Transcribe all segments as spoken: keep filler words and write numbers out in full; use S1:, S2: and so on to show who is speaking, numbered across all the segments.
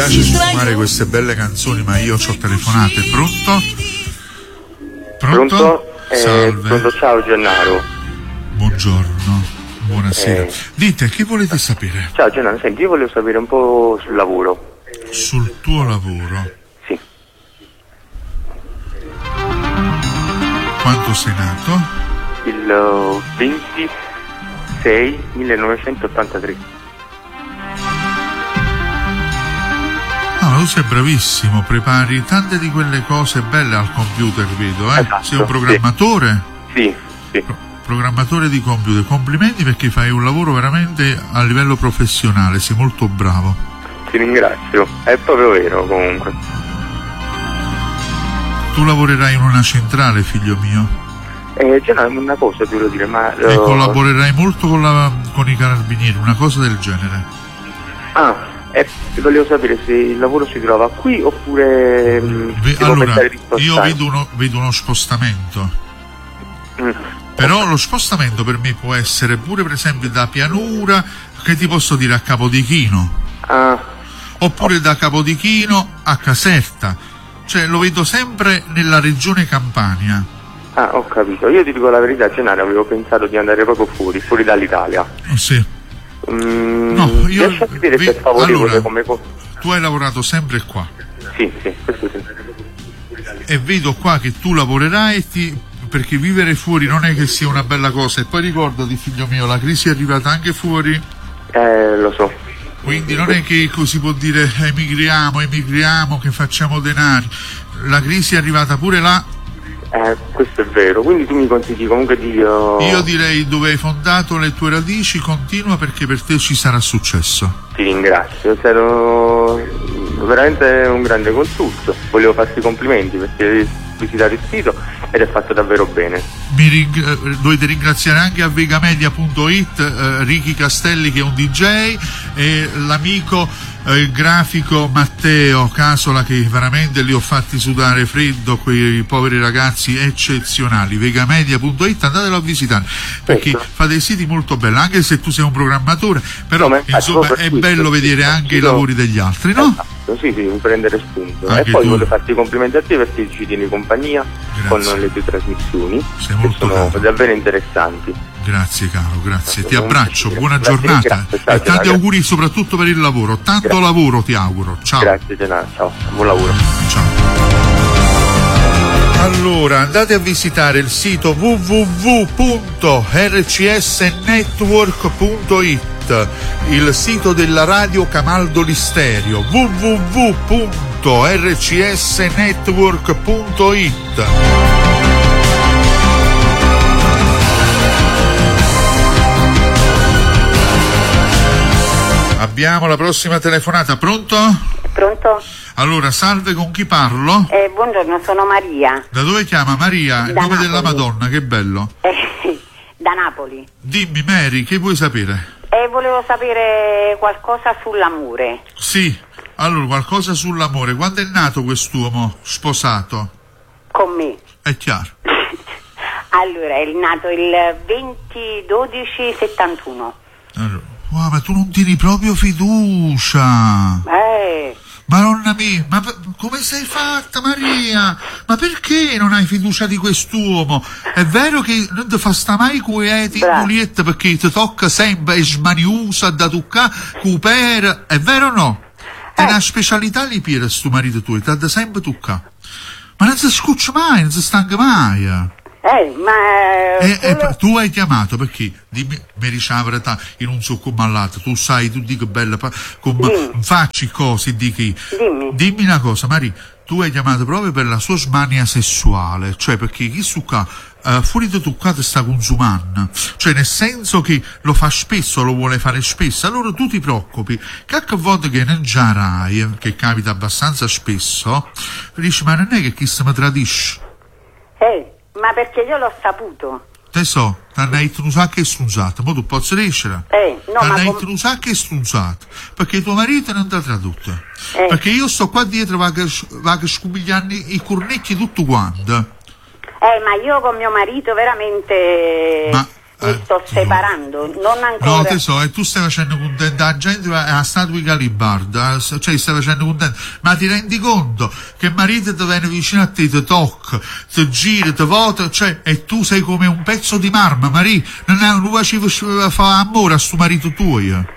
S1: piace sfumare queste belle canzoni, ma io ci ho telefonate. Pronto? Pronto?
S2: Pronto? Eh,
S1: Salve.
S2: pronto, ciao Gennaro.
S1: Buongiorno, buonasera.
S2: Eh.
S1: Dite, che volete sapere?
S2: Ciao Gennaro, senti, io volevo sapere un po' sul lavoro.
S1: Sul tuo lavoro?
S2: Sì.
S1: Quando sei nato?
S2: Il uh, ventisei millenovecentottantatré.
S1: Ah, ma tu sei bravissimo, prepari tante di quelle cose belle al computer, vedo, eh?
S2: Esatto,
S1: sei un programmatore?
S2: Sì, sì.
S1: Pro- programmatore di computer, complimenti perché fai un lavoro veramente a livello professionale, sei molto bravo.
S2: Ti ringrazio, è proprio vero comunque.
S1: Tu lavorerai in una centrale, figlio mio,
S2: Eh, Gennaro, una cosa ti volevo dire, ma...
S1: e
S2: uh,
S1: collaborerai molto con, la, con i carabinieri, una cosa del genere.
S2: Ah, eh, volevo sapere se il lavoro si trova qui oppure mh,
S1: Ve-
S2: devo
S1: allora,
S2: pensare di spostare.
S1: io vedo uno, vedo uno spostamento.
S2: Mm.
S1: Però lo spostamento per me può essere pure, per esempio, da Pianura, che ti posso dire, a Capodichino,
S2: Ah,
S1: oppure da Capodichino a Caserta, cioè lo vedo sempre nella regione Campania.
S2: ah, ho capito. Io ti dico la verità, Gennaro, avevo pensato di andare proprio fuori, fuori dall'Italia.
S1: Sì.
S2: Mm,
S1: No, io
S2: riesci a vedere
S1: vi-
S2: se è favorevole
S1: allora,
S2: come cosa?
S1: tu hai lavorato sempre qua
S2: Sì, sì, questo sì.
S1: e vedo qua che tu lavorerai e ti... perché vivere fuori non è che sia una bella cosa. E poi ricordati, figlio mio, la crisi è arrivata anche fuori,
S2: Eh, lo so.
S1: quindi non è che così può dire emigriamo, emigriamo, che facciamo denari. La crisi è arrivata pure là.
S2: Eh, questo è vero. Quindi tu mi consigli comunque di... uh,
S1: Io direi, dove hai fondato le tue radici, continua, perché per te ci sarà successo.
S2: Ti ringrazio, sei veramente un grande consulto. Volevo farti i complimenti perché hai visitato il sito ed è fatto davvero bene.
S1: Mi ring- eh, dovete ringraziare anche a vegamedia punto it eh, Ricky Castelli, che è un D J, e l'amico eh, il grafico Matteo Casola, che veramente li ho fatti sudare freddo, quei poveri ragazzi eccezionali. vegamedia punto it, andatelo a visitare perché
S2: Certo.
S1: fa dei siti molto belli, anche se tu sei un programmatore, però
S2: No, ma infatti,
S1: insomma
S2: proprio
S1: è
S2: per
S1: bello
S2: questo,
S1: vedere
S2: sì,
S1: anche i
S2: sì,
S1: lavori degli altri, no?
S2: Esatto, sì, sì, prendere spunto.
S1: Anche
S2: e poi
S1: tu.
S2: voglio farti i complimenti a te perché ci tieni compagnia
S1: Grazie.
S2: con le tue trasmissioni,
S1: Sei
S2: che
S1: molto
S2: sono
S1: caro.
S2: davvero interessanti.
S1: Grazie caro, grazie, ti
S2: Non
S1: abbraccio,
S2: ti-
S1: buona
S2: grazie,
S1: giornata
S2: grazie, ciao,
S1: e tanti
S2: Gennaro.
S1: auguri soprattutto per il lavoro, tanto
S2: Grazie.
S1: lavoro ti auguro, ciao.
S2: Grazie Gennaro, ciao, buon lavoro.
S1: Ciao. Allora, andate a visitare il sito w w w punto r c s network punto it, il sito della radio Camaldo Listerio, w w w punto r c s network punto it. Abbiamo la prossima telefonata, pronto?
S3: Pronto?
S1: Allora, salve, con chi parlo?
S3: Eh, buongiorno, sono Maria.
S1: Da dove chiama Maria? Il
S3: Da
S1: nome
S3: Napoli.
S1: della Madonna, che bello.
S3: Eh, da Napoli.
S1: Dimmi Mary, che vuoi sapere?
S3: E volevo sapere qualcosa sull'amore.
S1: Sì, allora qualcosa sull'amore. Quando è nato quest'uomo sposato?
S3: Con me.
S1: È chiaro.
S3: Allora, è nato il venti dodici settantuno.
S1: Allora, wow, ma tu non tieni proprio fiducia.
S3: Eh,
S1: Madonna mia, ma per- come sei fatta Maria? Ma perché non hai fiducia di quest'uomo? È vero che non ti fa sta mai quieti in
S3: Bravo.
S1: culietta perché ti tocca sempre e smaniusa da toccare, cupera, è vero o no? È
S3: Eh.
S1: una specialità lì per sto marito tuo, ti da sempre toccare. Ma non si scuccia mai, non si stanca mai.
S3: eh, ma...
S1: E, e
S3: quello-
S1: tu hai chiamato perché dimmi, mi dice la verità, io non so come all'altro, tu sai, tu dici bella, pa- come
S3: Dimmi.
S1: facci cose, dici.
S3: Dimmi.
S1: Dimmi una cosa, Maria, tu hai chiamato proprio per la sua smania sessuale, cioè perché chi su qua, eh, fuori da tu qua ti sta consumando, cioè nel senso che lo fa spesso, lo vuole fare spesso, allora tu ti preoccupi, che a volte che non già rai, che capita abbastanza spesso, dici ma non è che chi se mi tradisce?
S3: Eh, ma perché io l'ho saputo.
S1: Te so, ti hanno detto un sacco e strunzato, ma tu puoi crescere.
S3: Eh, no,
S1: ti
S3: ma
S1: hanno
S3: com-
S1: detto un sacco e strunzato, perché tuo marito non ti ha tradotto.
S3: Eh.
S1: Perché io sto qua dietro, vado a scumigliare i cornetti tutto quanto.
S3: Eh, ma io con mio marito veramente...
S1: Ma
S3: Mi
S1: Eh,
S3: sto
S1: Dio.
S3: separando, non ancora.
S1: No, tesoro, e tu stai facendo contenta la gente a statua di Galibarda, cioè stai facendo contenta, ma ti rendi conto che il marito ti viene vicino a te, ti tocca, ti gira, ti vota, cioè, e tu sei come un pezzo di marmo, Maria, non è un ci fa amore a suo marito tuo.
S3: Eh, ma...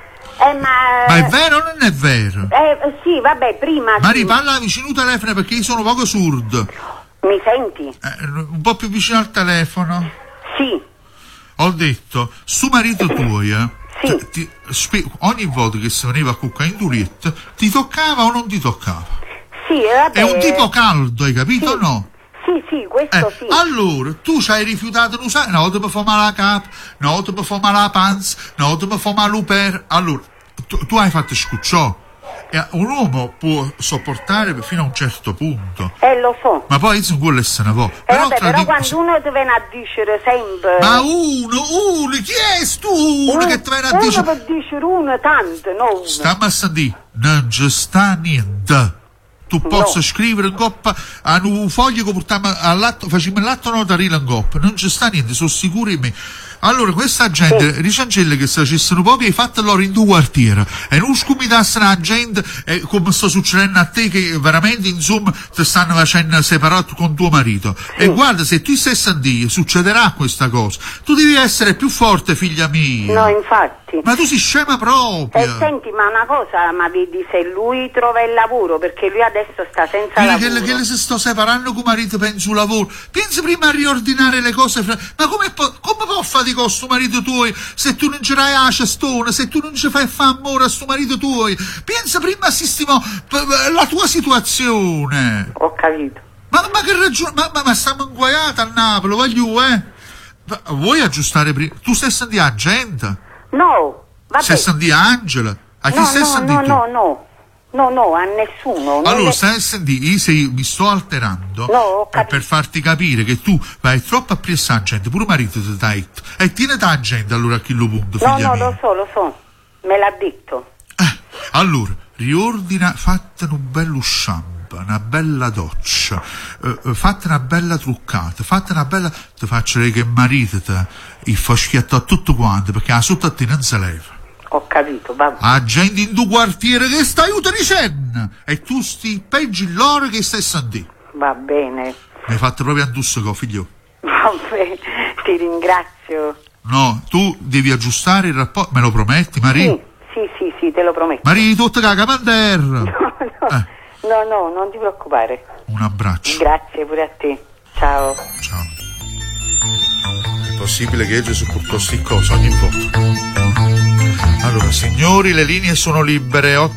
S1: Ma è vero o non è vero?
S3: Eh, sì, vabbè, prima...
S1: Maria,
S3: sì.
S1: parla vicino al telefono perché io sono poco surdo.
S3: Mi senti?
S1: Eh, un po' più vicino al telefono.
S3: Sì.
S1: Ho detto, su marito tuo, eh,
S3: Sì.
S1: ti- ti- spe- ogni volta che si veniva a cuccare in Durietta, ti toccava o non ti toccava?
S3: Sì, vabbè...
S1: È un tipo caldo, hai capito o
S3: Sì.
S1: no?
S3: Sì, sì, questo
S1: Eh,
S3: sì.
S1: allora, tu ci hai rifiutato di usare, una volta per fare male la capa, una volta per fare male la panza, una volta per fare male l'uper. Allora, tu, tu hai fatto scucciò. E un uomo può sopportare fino a un certo punto.
S3: Eh, lo so.
S1: Ma poi non vuole essere una vo'.
S3: Eh, vabbè,
S1: tra
S3: però
S1: di-
S3: quando uno ti viene a dire sempre...
S1: Ma uno, uno, chi è stu uno che ti viene a
S3: Uno
S1: dire?
S3: per dire uno tanto, no uno.
S1: Stiamo a sentire, non ci sta niente. Tu
S3: No.
S1: possa scrivere in coppa a un foglio che portiamo all'atto, facciamo l'atto notarile in coppa, non ci sta niente, sono sicuro di me. Allora, questa gente, Ricancelle che se ci sono pochi, hai fatto loro in due quartieri, e non scomitassero la gente, e come sta succedendo a te, che veramente, insomma, ti stanno facendo separato con tuo marito. E guarda, se tu stai a dire, succederà questa cosa. Tu devi essere più forte, figlia mia.
S3: No, infatti.
S1: Ma tu sei scema proprio.
S3: E senti, ma una cosa, ma vedi se lui trova il lavoro, perché lui adesso sta senza
S1: Che,
S3: lavoro.
S1: che, che le si sto separando con marito per il suo lavoro. Pensa prima a riordinare le cose. Fra... Ma come, po- come può fare di questo marito tuo se tu non ci hai la cestone, se tu non ci fai fare amore a sto marito tuo? Pensa prima a sistema la tua situazione.
S3: Ho capito.
S1: Ma, ma che ragione? Ma, ma, ma stiamo inguaiati a Napoli, voglio, eh? Ma vuoi aggiustare prima? Tu stai sentendo la gente?
S3: No, vabbè.
S1: Stai sentendo Angela? A chi
S3: no,
S1: stai
S3: no,
S1: sentendo?
S3: no, no, no. No, no, a nessuno. Non
S1: Allora,
S3: le-
S1: stai a sentire, io sei- mi sto alterando
S3: No, ho
S1: per,
S3: capito.
S1: per farti capire che tu vai troppo a pressare la gente, pure marito ti dai, e tieni la gente allora a chi lo punto,
S3: No,
S1: figlia
S3: no,
S1: mia.
S3: lo so, lo so. Me l'ha detto.
S1: Eh, allora, riordina, fatte un bello shampoo, una bella doccia, eh, eh, fatte una bella truccata, fatte una bella... Ti faccio vedere che marito te, il fa schiattare tutto quanto, perché la sotto a te non si leva.
S3: Ho capito, va.
S1: A gente in tuo quartiere che stai aiuto dicendo, e tu sti peggio loro che stai sentendo.
S3: Va bene.
S1: Mi hai fatto proprio addosso, figlio.
S3: Vabbè, ti ringrazio.
S1: No, tu devi aggiustare il rapporto, me lo prometti, Maria?
S3: Sì, sì, sì, sì, te lo prometto.
S1: Maria, tutta caga manderra.
S3: No, no,
S1: Eh.
S3: no, no, non ti preoccupare.
S1: Un abbraccio.
S3: Grazie pure a te. Ciao.
S1: Ciao. È possibile che Gesù portò sti cose ogni volta. Allora, signori, le linee sono libere.